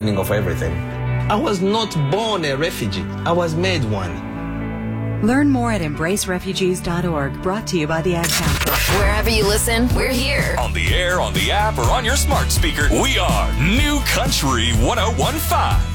of everything. I was not born a refugee. I was made one. Learn more at embracerefugees.org. Brought to you by the Ad Council. Wherever you listen, we're here. On the air, on the app, or on your smart speaker, we are New Country 101.5.